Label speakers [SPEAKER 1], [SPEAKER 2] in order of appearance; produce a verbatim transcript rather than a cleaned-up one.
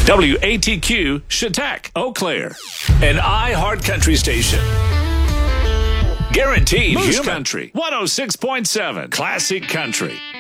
[SPEAKER 1] W A T Q, Chautauqua, Eau Claire. An iHeart Country station. Guaranteed Moose Country, one oh six point seven, Classic Country.